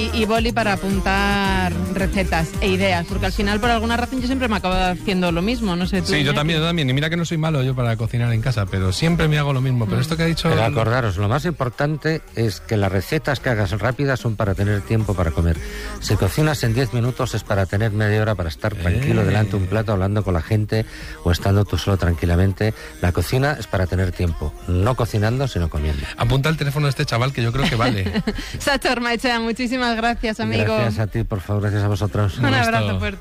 y boli para apuntar recetas e ideas, porque al final por alguna razón yo siempre me acabo haciendo lo mismo, no sé tú. Sí, yo también, y mira que no soy malo yo para cocinar en casa, pero siempre me hago lo mismo, pero esto que ha dicho... Pero acordaros, lo más importante es que las recetas que hagas rápidas son para tener tiempo para comer. Si cocinas en 10 minutos es para tener media hora para estar tranquilo delante de un plato hablando con la gente o estando tú solo tranquilamente. La cocina es para tener tiempo, no cocinando sino comiendo. Apunta el teléfono de este chaval que yo creo que vale. Sacha Ormaechea, muchísimas gracias, amigo. Gracias a ti, por favor, gracias a vosotros. Un abrazo fuerte.